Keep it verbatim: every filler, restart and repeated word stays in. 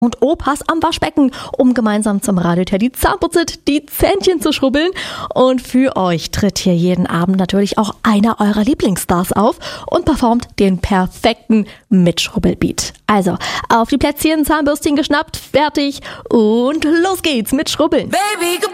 und Opas am Waschbecken, um gemeinsam zum Radio-Teddy Zahnputzit die Zähnchen zu schrubbeln. Und für euch tritt hier jeden Abend natürlich auch einer eurer Lieblingsstars auf und performt den perfekten Mitschrubbelbeat. Also, auf die Plätzchen, Zahnbürstchen geschnappt, fertig und los geht's mit Schrubbeln. Baby,